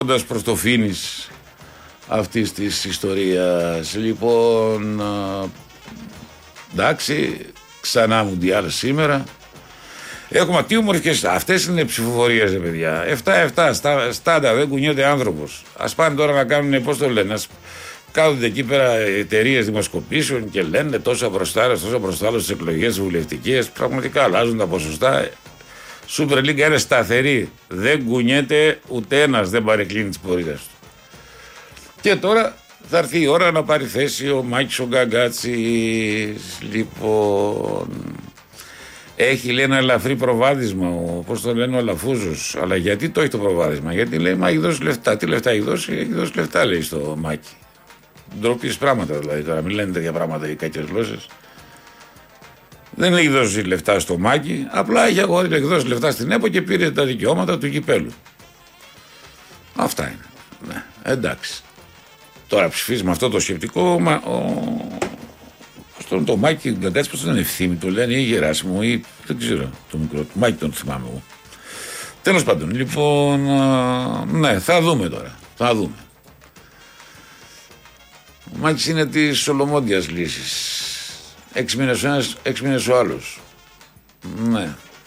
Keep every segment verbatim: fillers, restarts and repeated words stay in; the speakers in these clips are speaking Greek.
Όντα προς το φίνις αυτής της ιστορίας. Λοιπόν, εντάξει, ξανά Μουντιάλ σήμερα. Έχουμε τι ομορφιές. Αυτές είναι ψηφοφορίες, ρε παιδιά. εφτά εφτά, στάντα, δεν κουνιέται άνθρωπος. Ας πάνε τώρα να κάνουν, πώς το λένε, ας κάθονται εκεί πέρα εταιρείες δημοσκοπήσεων και λένε τόσα μπροστά, τόσα μπροστά στις εκλογές βουλευτικές. Πραγματικά αλλάζουν τα ποσοστά. Super League είναι σταθερή. Δεν κουνιέται ούτε ένας, δεν παρεκκλίνει τις πορείες του. Και τώρα θα έρθει η ώρα να πάρει θέση ο Μάκης ο Γκαγκάτσης. Λοιπόν, έχει λέει ένα ελαφρύ προβάδισμα, ο, πώς το λένε, ο Αλαφούζος. Αλλά γιατί το έχει το προβάδισμα? Γιατί λέει, μα έχει δώσει λεφτά. Τι λεφτά έχει δώσει? Έχει δώσει λεφτά, λέει, στο Μάκη. Ντροπής πράγματα δηλαδή. Τώρα μην λένε τέτοια πράγματα οι κακές γλώσσες. Δεν έχει δώσει λεφτά στο Μάκη, απλά έχει αγοράσει, έχει δώσει λεφτά στην ΕΠΟ και πήρε τα δικαιώματα του κυπέλου. Αυτά είναι. Ναι, εντάξει. Τώρα ψηφίζει με αυτό το σκεπτικό, μα, ο, στον το Μάκη Γκαγκάτση, πώς τον Ευθύμη, το λένε, ή Γεράσιμο, ή δεν ξέρω, το μικρό του Μάκη τον θυμάμαι εγώ. Τέλος πάντων, λοιπόν, ναι, θα δούμε τώρα. Θα δούμε. Ο Μάκης είναι της Σολομόντιας λύσης. Έξι μήνες ο ένας, έξι μήνες ο άλλος. Ναι.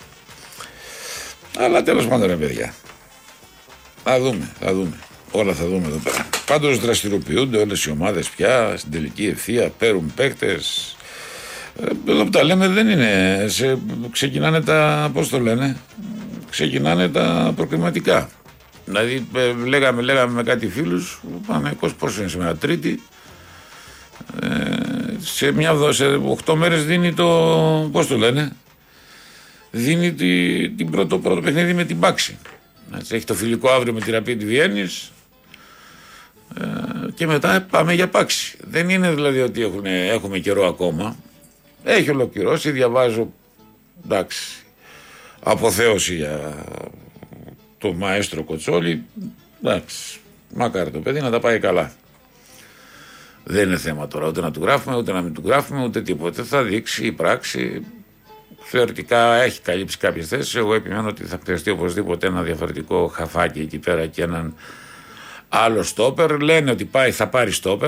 Αλλά τέλος πάντων, ρε παιδιά. Θα δούμε, θα δούμε. Όλα θα δούμε εδώ πέρα. Πάντως δραστηριοποιούνται όλες οι ομάδες πια στην τελική ευθεία, παίρνουν παίκτες. Εδώ που τα λέμε δεν είναι. Σε, ξεκινάνε τα, πώς το λένε, ξεκινάνε τα προκριματικά. Δηλαδή λέγαμε, λέγαμε με κάτι φίλους, Παναθηναϊκός πόσο είναι σήμερα, Τρίτη. Ε, σε μια σε οκτώ μέρες δίνει το, πώς το λένε, δίνει τη, την πρώτο, πρώτο παιχνίδι με την Πάξη. Έτσι, έχει το φιλικό αύριο με τη Ραπίντ Βιέννης ε, και μετά πάμε για Πάξη. Δεν είναι δηλαδή ότι έχουν, έχουμε καιρό ακόμα. Έχει ολοκληρώσει, διαβάζω, εντάξει, αποθέωση για το μαέστρο Κοτσόλη. Εντάξει, μακάρι το παιδί να τα πάει καλά. Δεν είναι θέμα τώρα ούτε να του γράφουμε, ούτε να μην του γράφουμε, ούτε τίποτε. Θα δείξει η πράξη. Θεωρητικά έχει καλύψει κάποιες θέσεις. Εγώ επιμένω ότι θα χρειαστεί οπωσδήποτε ένα διαφορετικό χαφάκι εκεί πέρα και έναν άλλο στόπερ. Λένε ότι πάει, θα πάρει στόπερ,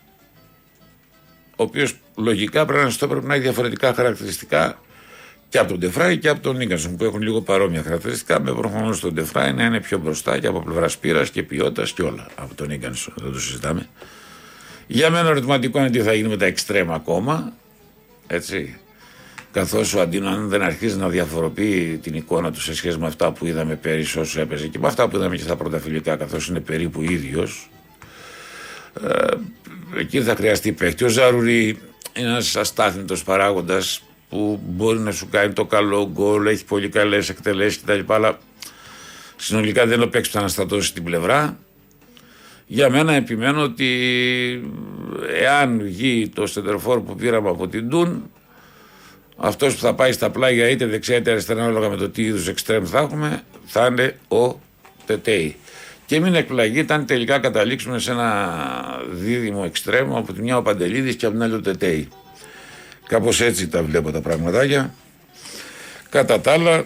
ο οποίος λογικά πρέπει να είναι στόπερ που να έχει διαφορετικά χαρακτηριστικά και από τον Ντεφράι και από τον Νίγκανσον, που έχουν λίγο παρόμοια χαρακτηριστικά. Με προφανώς τον Ντεφράι να είναι πιο μπροστά και από πλευράς πείρας και ποιότητας και όλα από τον Νίγκανσον. Δεν το συζητάμε. Για μένα ερωτηματικό είναι τι θα γίνει με τα εξτρέμ ακόμα. Έτσι. Καθώς ο Αντίνο δεν αρχίζει να διαφοροποιεί την εικόνα του σε σχέση με αυτά που είδαμε πέρυσι όσο έπαιζε και με αυτά που είδαμε και στα πρωταφιλικά, καθώς είναι περίπου ίδιος. Ε, εκεί θα χρειαστεί παίχτη. Ο Ζαρουρί είναι ένας αστάθμητος παράγοντας που μπορεί να σου κάνει το καλό γκολ, έχει πολύ καλές εκτελέσεις κτλ. Αλλά συνολικά δεν είναι ο παίκτης που θα αναστατώσει την πλευρά. Για μένα επιμένω ότι εάν βγει το σεντερφόρ που πήραμε από την Ντουν, αυτός που θα πάει στα πλάγια είτε δεξιά είτε αριστερά, ανάλογα με το τι είδους εξτρέμ θα έχουμε, θα είναι ο Τετέι. Και μην εκπλαγείτε αν τελικά καταλήξουμε σε ένα δίδυμο εξτρέμ, από τη μια ο Παντελίδης και από την άλλη ο Τετέι. Κάπως έτσι τα βλέπω τα πραγματάκια. Κατά τα άλλα,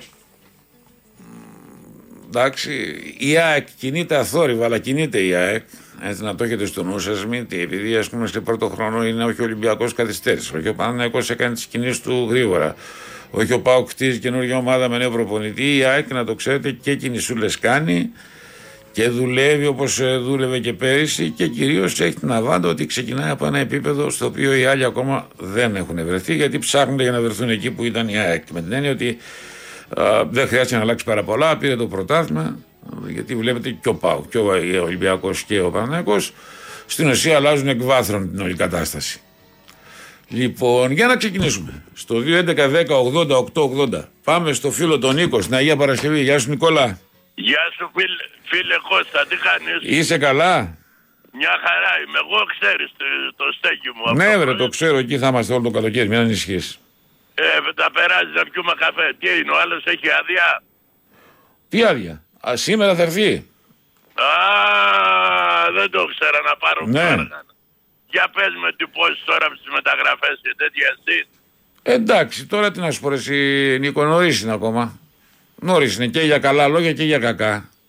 εντάξει, η ΑΕΚ κινείται αθόρυβα, αλλά κινείται η ΑΕΚ. Έτσι να το έχετε στο νου σας, μην, επειδή ας πούμε σε πρώτο χρόνο είναι όχι ο Ολυμπιακός καθυστέρησε, όχι ο Παναθηναϊκός έκανε τις κινήσεις του γρήγορα, όχι ο ΠΑΟΚ χτίζει καινούργια ομάδα με νέο προπονητή. Η ΑΕΚ, να το ξέρετε, και κινησούλες κάνει και δουλεύει όπως δούλευε και πέρυσι και κυρίως έχει την αβάντα ότι ξεκινάει από ένα επίπεδο στο οποίο οι άλλοι ακόμα δεν έχουν βρεθεί, γιατί ψάχνονται για να βρεθούν εκεί που ήταν η ΑΕΚ. Με την έννοια ότι α, δεν χρειάζεται να αλλάξει πάρα πολλά, πήρε το πρωτάθλημα. Γιατί βλέπετε και ο ΠΑΟΚ και ο Ολυμπιακός και ο Παναθηναϊκός στην ουσία αλλάζουν εκ βάθρων την όλη κατάσταση. Λοιπόν, για να ξεκινήσουμε. Στο δύο έντεκα δέκα ογδόντα οκτώ ογδόντα πάμε στο φίλο τον Νίκο στην Αγία Παρασκευή. Γεια σου Νικόλα. Γεια σου φίλε, φίλε Κώστα, τι κάνεις? Είσαι καλά? Μια χαρά είμαι, εγώ ξέρεις το, το στέκι μου. Ναι βρε, το ξέρω, εκεί θα είμαστε όλο το καλοκαίρι, μην ανησυχείς. Ε, τα περάζει να πιούμε καφέ. Τι είναι, ο άλλος έχει άδεια? Τι άδεια? Α, σήμερα θα έρθει. Α, δεν το ξέρα να πάρω ναι. Κάργα. Για πες με τι πόσεις τώρα στις μεταγραφές και τέτοια εσύ. Εντάξει, τώρα τι να σου πω εσύ Νίκο, νωρίς είναι ακόμα. Νωρίς είναι και για καλά λόγια και για κακά.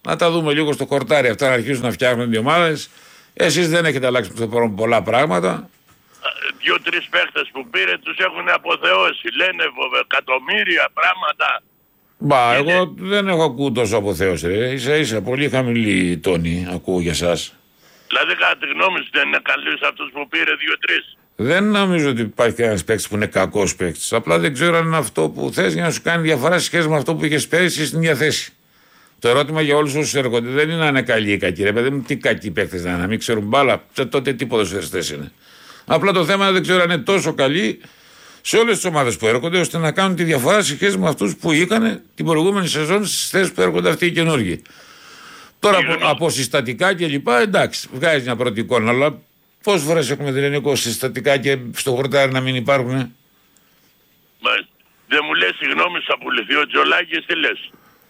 Να τα δούμε λίγο στο χορτάρι αυτά, να αρχίσουν να φτιάχνουν οι ομάδες. Εσείς δεν έχετε αλλάξει πολλά πράγματα. Δύο-τρεις παίχτες που πήρε τους έχουν αποθεώσει. Λένε εκατομμύρια πράγματα. Μπα, είναι... εγώ δεν έχω ακούει τόσο αποθέωση. Ρε. Ίσα ίσα, πολύ χαμηλή τόνη ακούω για εσάς. Δηλαδή, κατά τη γνώμη σου, δεν είναι καλός αυτός που πήρε δύο-τρεις. Δεν νομίζω ότι υπάρχει κανένα παίκτη που είναι κακός παίκτη. Απλά δεν ξέρω αν είναι αυτό που θες για να σου κάνει διαφορά σε σχέση με αυτό που είχε πέρυσι στην ίδια θέση. Το ερώτημα για όλους όσους έρχονται δεν είναι αν είναι καλοί ή κακοί. Ρε παιδί μου, τι κακοί παίκτες να είναι, να μην ξέρουν μπάλα. Τότε τι ποδοσφαιριστές είναι. Απλά το θέμα δεν ξέρω αν είναι τόσο καλοί σε όλες τις ομάδες που έρχονται, ώστε να κάνουν τη διαφορά σε σχέση με αυτούς που είχαν την προηγούμενη σεζόν στις θέσεις που έρχονται αυτοί οι καινούργοι. Τώρα από, από συστατικά και λοιπά, εντάξει, βγάζει μια πρώτη εικόνα, αλλά πόσες φορές έχουμε δει Νίκο συστατικά και στο χορτάρι να μην υπάρχουν. Μα, δεν μου λες συγγνώμη, θα πουληθεί ο Τζολάκης, τι λες.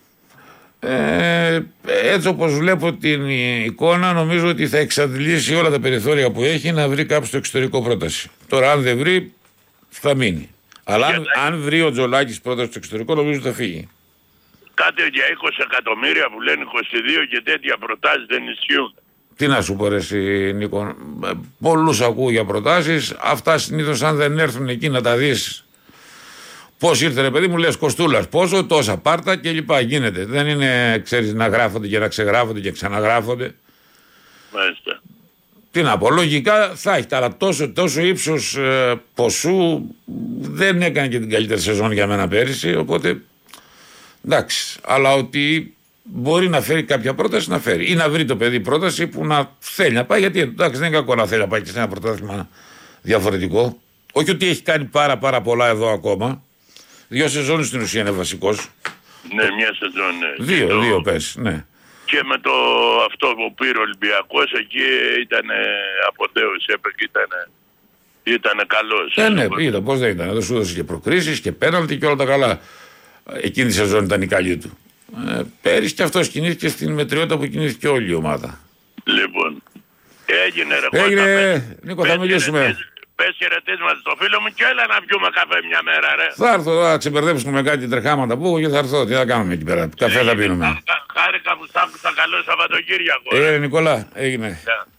Ε, έτσι όπως βλέπω την εικόνα, νομίζω ότι θα εξαντλήσει όλα τα περιθώρια που έχει να βρει κάποιο στο εξωτερικό πρόταση. Τώρα, αν δεν βρει, θα μείνει. Αλλά αν, αν βρει ο Τζολάκης πρόταση στο εξωτερικό, νομίζω θα φύγει. Κάτι για είκοσι εκατομμύρια που λένε είκοσι δύο και τέτοια προτάσεις δεν ισχύουν. Τι να σου πω, ρε, εσύ, Νίκο. Πολλούς ακούω για προτάσεις. Αυτά συνήθως, αν δεν έρθουν εκεί να τα δεις. Πώς ήρθε, ρε παιδί μου, λες Κοστούλας, πόσο, τόσα πάρτα και λοιπά. Γίνεται. Δεν είναι, ξέρεις, να γράφονται και να ξεγράφονται και ξαναγράφονται. Μάλιστα. Τι να πω, λογικά θα έχει, αλλά τόσο, τόσο ύψος ε, ποσού δεν έκανε και την καλύτερη σεζόν για μένα πέρυσι. Οπότε, εντάξει. Αλλά ότι μπορεί να φέρει κάποια πρόταση, να φέρει. Ή να βρει το παιδί πρόταση που να θέλει να πάει. Γιατί εντάξει, δεν είναι κακό να θέλει να πάει και σε ένα πρωτάθλημα διαφορετικό. Όχι ότι έχει κάνει πάρα πάρα πολλά εδώ ακόμα. Δύο σεζόν στην ουσία είναι βασικός. Ναι, μια σεζόν, ναι. Δύο, το... δύο πες, ναι. Και με το αυτό που πήρε ο Ολυμπιακός, εκεί ήταν αποτέωση, ήταν, ήταν καλός. Ε, ναι, είδα πώς δεν ήταν. Εδώ σου έδωσε και προκρίσεις και πέναλτι και όλα τα καλά. Εκείνη τη σεζόν ήταν η καλή του. Ε, πέρυσι και αυτός κινήθηκε στην μετριότητα που κινήθηκε όλη η ομάδα. Λοιπόν, έγινε ρε. Έγινε, Νίκο, θα μιλήσουμε. Πες χαιρετίσματα στο φίλο μου και έλα να πιούμε καφέ μια μέρα, ρε. Θα έρθω, θα ξεμπερδέψουμε με κάτι τρεχάματα που έχω και θα έρθω. Τι θα κάνουμε εκεί πέρα. Καφέ θα πίνουμε. Χάρηκα που σ' άκουσα, καλό Σαββατοκύριακο. Έγινε, Νικόλα, έγινε. Yeah.